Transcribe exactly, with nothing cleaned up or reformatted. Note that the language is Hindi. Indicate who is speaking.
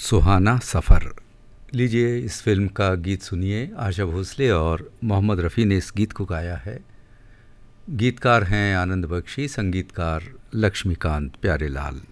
Speaker 1: सुहाना सफ़र। लीजिए इस फिल्म का गीत सुनिए। आशा भोसले और मोहम्मद रफ़ी ने इस गीत को गाया है। गीतकार हैं आनंद बख्शी, संगीतकार लक्ष्मीकांत प्यारेलाल।